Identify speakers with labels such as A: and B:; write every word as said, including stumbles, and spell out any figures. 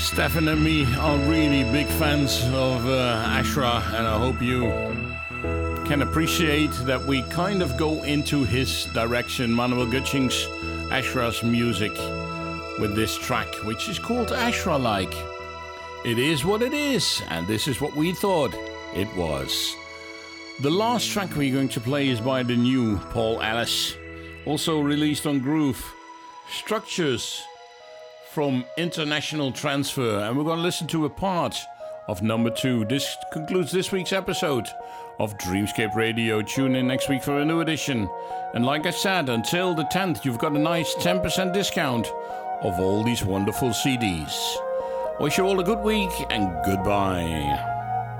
A: Stefan and me are really big fans of uh, Ashra, and I hope you can appreciate that we kind of go into his direction, Manuel Gutsching's Ashra's music, with this track, which is called Ashra-like. It is what it is, and this is what we thought it was. The last track we're going to play is by the new Paul Ellis, also released on Groove. Structures from International Transfer, and we're going to listen to a part of number two. This concludes this week's episode of Dreamscape Radio. Tune in next week for a new edition. And like I said, until the tenth, you've got a nice ten percent discount of all these wonderful C Ds. Wish you all a good week and goodbye.